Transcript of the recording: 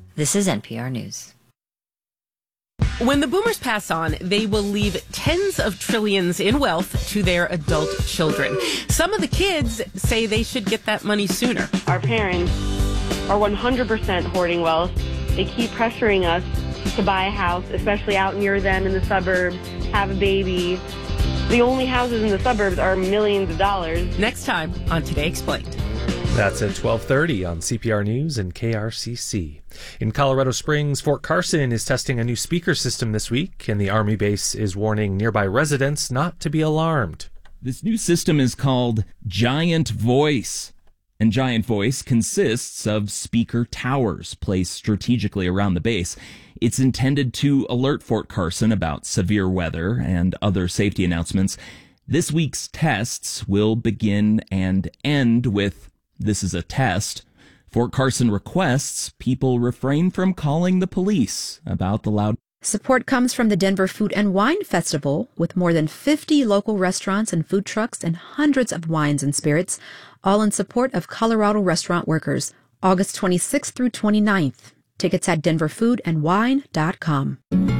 This is NPR News. When the boomers pass on, they will leave tens of trillions in wealth to their adult children. Some of the kids say they should get that money sooner. Our parents are 100% hoarding wealth. They keep pressuring us to buy a house, especially out near them in the suburbs, have a baby. The only houses in the suburbs are millions of dollars. Next time on Today Explained. That's at 12:30 on CPR News and KRCC. In Colorado Springs, Fort Carson is testing a new speaker system this week, and the Army base is warning nearby residents not to be alarmed. This new system is called Giant Voice. And Giant Voice consists of speaker towers placed strategically around the base. It's intended to alert Fort Carson about severe weather and other safety announcements. This week's tests will begin and end with "This is a test." Fort Carson requests people refrain from calling the police about the loud. Support comes from the Denver Food and Wine Festival, with more than 50 local restaurants and food trucks and hundreds of wines and spirits, all in support of Colorado restaurant workers. August 26th through 29th. Tickets at denverfoodandwine.com.